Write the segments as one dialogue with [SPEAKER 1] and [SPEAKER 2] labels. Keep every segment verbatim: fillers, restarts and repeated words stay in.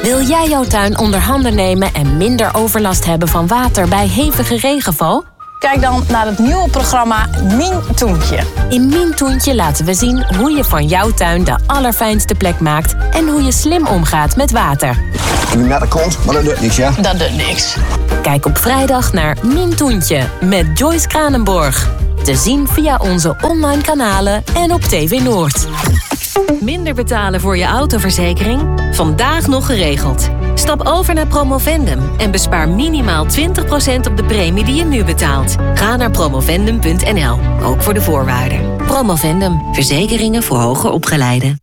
[SPEAKER 1] Wil jij jouw tuin onder handen nemen en minder overlast hebben van water bij hevige regenval?
[SPEAKER 2] Kijk dan naar het nieuwe programma Mientoentje.
[SPEAKER 1] In Mientoentje laten we zien hoe je van jouw tuin de allerfijnste plek maakt en hoe je slim omgaat met water.
[SPEAKER 3] Ik ben naar de kont, maar dat doet niks, ja?
[SPEAKER 2] Dat doet niks.
[SPEAKER 1] Kijk op vrijdag naar Mientoentje met Joyce Kranenborg. Te zien via onze online kanalen en op T V Noord.
[SPEAKER 4] Minder betalen voor je autoverzekering? Vandaag nog geregeld. Stap over naar Promovendum en bespaar minimaal twintig procent op de premie die je nu betaalt. Ga naar promovendum punt n l, ook voor de voorwaarden. Promovendum, verzekeringen voor hoger opgeleiden.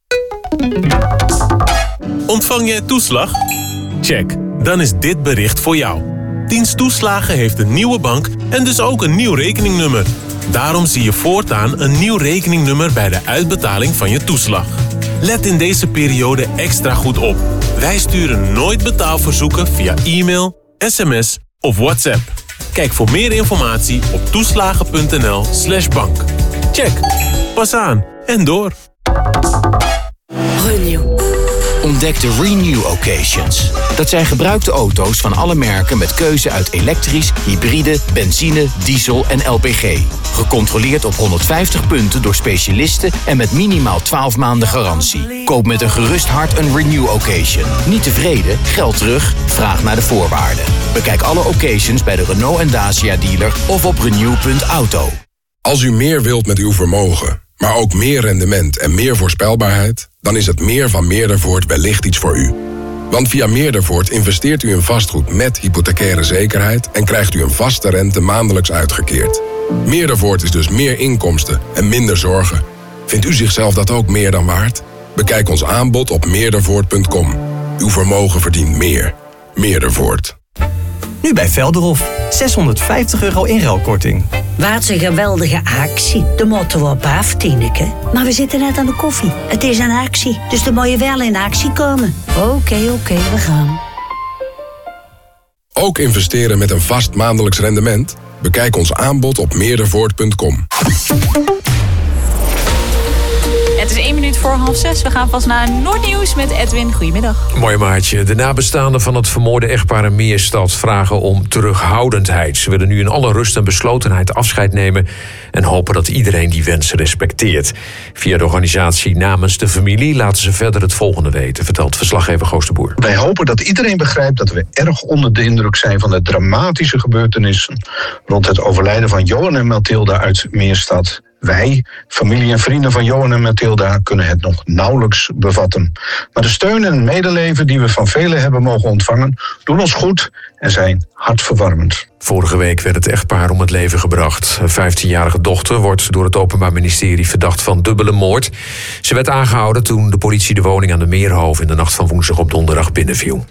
[SPEAKER 5] Ontvang jij toeslag? Check, dan is dit bericht voor jou. Dienst Toeslagen heeft een nieuwe bank en dus ook een nieuw rekeningnummer. Daarom zie je voortaan een nieuw rekeningnummer bij de uitbetaling van je toeslag. Let in deze periode extra goed op. Wij sturen nooit betaalverzoeken via e-mail, sms of WhatsApp. Kijk voor meer informatie op toeslagen punt n l slash bank. Check, pas aan en door.
[SPEAKER 6] Renew. Ontdek de Renew Occasions. Dat zijn gebruikte auto's van alle merken met keuze uit elektrisch, hybride, benzine, diesel en L P G. Gecontroleerd op honderdvijftig punten door specialisten en met minimaal twaalf maanden garantie. Koop met een gerust hart een Renew Occasion. Niet tevreden? Geld terug? Vraag naar de voorwaarden. Bekijk alle occasions bij de Renault en Dacia dealer of op renew punt auto.
[SPEAKER 7] Als u meer wilt met uw vermogen, maar ook meer rendement en meer voorspelbaarheid, dan is het meer van Meerdervoort wellicht iets voor u. Want via Meerdervoort investeert u in vastgoed met hypothecaire zekerheid en krijgt u een vaste rente maandelijks uitgekeerd. Meerdervoort is dus meer inkomsten en minder zorgen. Vindt u zichzelf dat ook meer dan waard? Bekijk ons aanbod op meerdervoort punt com. Uw vermogen verdient meer. Meerdervoort.
[SPEAKER 8] Nu bij Velderhof. zeshonderdvijftig euro inruilkorting.
[SPEAKER 9] Wat een geweldige actie. De moeten we op af, Tineke. Maar we zitten net aan de koffie. Het is een actie, dus dan moet je wel in actie komen. Oké, okay, oké, okay, we gaan.
[SPEAKER 7] Ook investeren met een vast maandelijks rendement? Bekijk ons aanbod op meerdervoort punt com.
[SPEAKER 10] Het is één minuut voor half zes. We gaan vast naar Noordnieuws met Edwin. Goedemiddag.
[SPEAKER 11] Mooi maatje. De nabestaanden van het vermoorde echtpaar in Meerstad vragen om terughoudendheid. Ze willen nu in alle rust en beslotenheid afscheid nemen en hopen dat iedereen die wens respecteert. Via de organisatie Namens de Familie laten ze verder het volgende weten, vertelt verslaggever Goos de Boer.
[SPEAKER 12] Wij hopen dat iedereen begrijpt dat we erg onder de indruk zijn van de dramatische gebeurtenissen rond het overlijden van Johan en Mathilda uit Meerstad. Wij, familie en vrienden van Johan en Mathilda, kunnen het nog nauwelijks bevatten. Maar de steun en medeleven die we van velen hebben mogen ontvangen, doen ons goed en zijn hartverwarmend.
[SPEAKER 11] Vorige week werd het echtpaar om het leven gebracht. Een vijftienjarige dochter wordt door het Openbaar Ministerie verdacht van dubbele moord. Ze werd aangehouden toen de politie de woning aan de Meerhoven in de nacht van woensdag op donderdag binnenviel.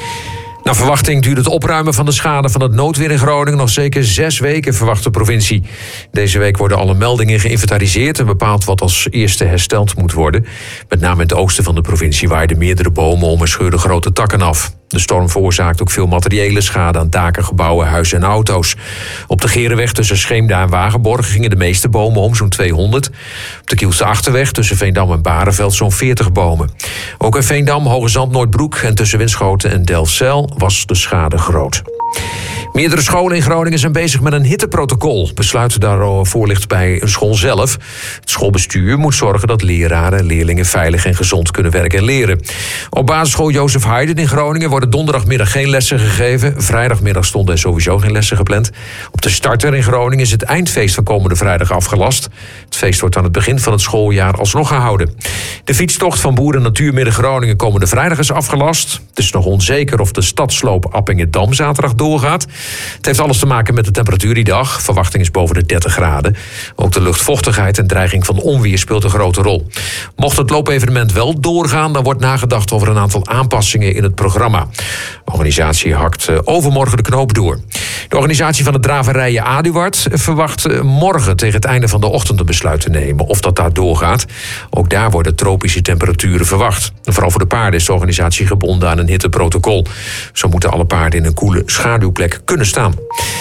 [SPEAKER 11] Naar verwachting duurt het opruimen van de schade van het noodweer in Groningen nog zeker zes weken, verwacht de provincie. Deze week worden alle meldingen geïnventariseerd en bepaald wat als eerste hersteld moet worden. Met name in het oosten van de provincie waaiden meerdere bomen om en scheurden grote takken af. De storm veroorzaakt ook veel materiële schade aan daken, gebouwen, huizen en auto's. Op de Gerenweg tussen Scheemda en Wagenborg gingen de meeste bomen om, zo'n tweehonderd. Op de Kielse Achterweg tussen Veendam en Bareveld zo'n veertig bomen. Ook in Veendam, Hoge Zand, Noordbroek en tussen Winschoten en Delfzijl was de schade groot. Meerdere scholen in Groningen zijn bezig met een hitteprotocol. Besluit daarvoor ligt bij een school zelf. Het schoolbestuur moet zorgen dat leraren en leerlingen veilig en gezond kunnen werken en leren. Op basisschool Jozef Haydn in Groningen worden donderdagmiddag geen lessen gegeven. Vrijdagmiddag stonden er sowieso geen lessen gepland. Op de Starter in Groningen is het eindfeest van komende vrijdag afgelast. Het feest wordt aan het begin van het schooljaar alsnog gehouden. De fietstocht van Boeren Natuurmidden Groningen komende vrijdag is afgelast. Het is nog onzeker of de stadsloop Appingedam zaterdag doorgaat. Het heeft alles te maken met de temperatuur die dag. Verwachting is boven de dertig graden. Ook de luchtvochtigheid en dreiging van onweer speelt een grote rol. Mocht het loopevenement wel doorgaan, dan wordt nagedacht over een aantal aanpassingen in het programma. De organisatie hakt overmorgen de knoop door. De organisatie van de draverijen Aduard verwacht morgen tegen het einde van de ochtend een besluit te nemen of dat daar doorgaat. Ook daar worden tropische temperaturen verwacht. Vooral voor de paarden is de organisatie gebonden aan een hitteprotocol. Zo moeten alle paarden in een koele schaduwplek kunnen staan.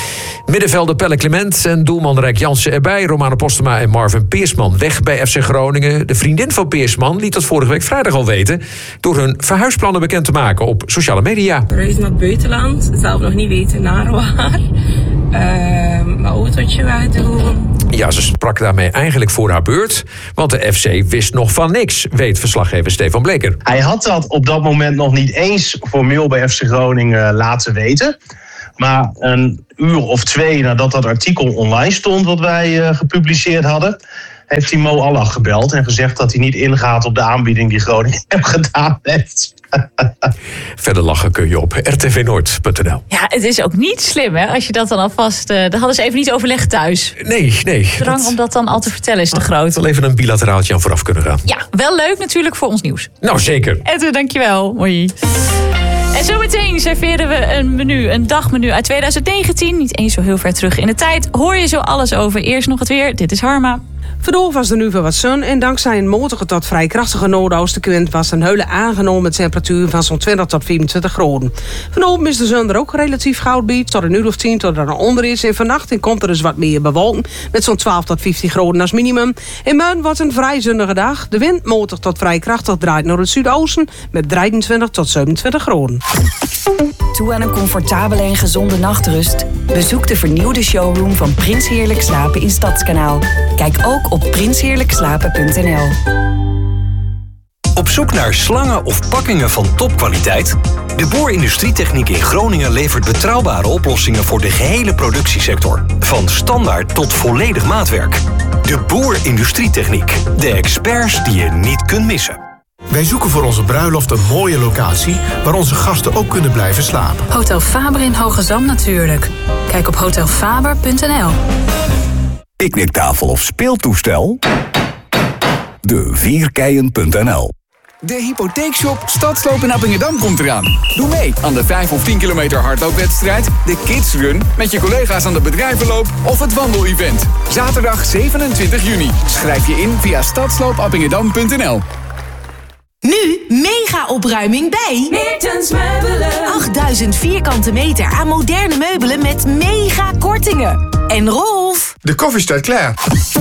[SPEAKER 11] Middenvelder Pelle Clement en doelman Rijk Jansen erbij. Romano Postema en Marvin Peersman weg bij F C Groningen. De vriendin van Peersman liet dat vorige week vrijdag al weten door hun verhuisplannen bekend te maken op sociale media.
[SPEAKER 13] Reis naar het buitenland, zelf nog niet weten naar waar. Uh, mijn autootje wegdoen.
[SPEAKER 11] Ja, ze sprak daarmee eigenlijk voor haar beurt. Want de F C wist nog van niks, weet verslaggever Stefan Bleker.
[SPEAKER 14] Hij had dat op dat moment nog niet eens formeel bij F C Groningen laten weten. Maar een uur of twee nadat dat artikel online stond, wat wij uh, gepubliceerd hadden, heeft hij Mo Allah gebeld en gezegd dat hij niet ingaat op de aanbieding die Groningen hem gedaan heeft.
[SPEAKER 11] Verder lachen kun je op r t v noord punt n l.
[SPEAKER 10] Ja, het is ook niet slim, hè, als je dat dan alvast... Uh, daar hadden ze even niet overlegd thuis.
[SPEAKER 11] Nee, nee.
[SPEAKER 10] De drang dat... om dat dan al te vertellen is te groot.
[SPEAKER 11] Wel even een bilateraaltje aan vooraf kunnen gaan.
[SPEAKER 10] Ja, wel leuk natuurlijk voor ons nieuws.
[SPEAKER 11] Nou, zeker.
[SPEAKER 10] Edwin, dankjewel. Hoi. En zometeen serveren we een menu, een dagmenu uit twintig negentien. Niet eens zo heel ver terug in de tijd. Hoor je zo alles over. Eerst nog het weer. Dit is Harma.
[SPEAKER 15] Vandaag was er nu veel wat zon en dankzij een matige tot vrij krachtige noordoostenwind was een hele aangenomen temperatuur van zo'n twintig tot vierentwintig graden. Vanavond is de zon er ook relatief gauw bij, tot een uur of tien tot er een onder is. En vannacht komt er dus wat meer bewolking met zo'n twaalf tot vijftien graden als minimum. En morgen wordt een vrij zonnige dag. De wind matig tot vrij krachtig draait naar het zuidoosten met drieëntwintig tot zevenentwintig graden.
[SPEAKER 16] Toe aan een comfortabele en gezonde nachtrust? Bezoek de vernieuwde showroom van Prins Heerlijk Slapen in Stadskanaal. Kijk ook op prins heerlijk slapen punt n l.
[SPEAKER 17] Op zoek naar slangen of pakkingen van topkwaliteit? De Boer Industrietechniek in Groningen levert betrouwbare oplossingen voor de gehele productiesector. Van standaard tot volledig maatwerk. De Boer Industrietechniek. De experts die je niet kunt missen.
[SPEAKER 18] Wij zoeken voor onze bruiloft een mooie locatie waar onze gasten ook kunnen blijven slapen.
[SPEAKER 19] Hotel Faber in Hoogezand natuurlijk. Kijk op hotel faber punt n l.
[SPEAKER 20] Picknicktafel of speeltoestel? De vierkeien punt n l.
[SPEAKER 21] De hypotheekshop Stadsloop in Appingedam komt eraan. Doe mee aan de vijf of tien kilometer hardloopwedstrijd, de Kids Run met je collega's aan de bedrijvenloop of het wandelevent. Zaterdag zevenentwintig juni. Schrijf je in via stadsloop appingedam punt n l.
[SPEAKER 22] Nu mega opruiming bij Meertens Meubelen. achtduizend vierkante meter aan moderne meubelen met mega kortingen. En Rolf,
[SPEAKER 18] de koffie staat klaar.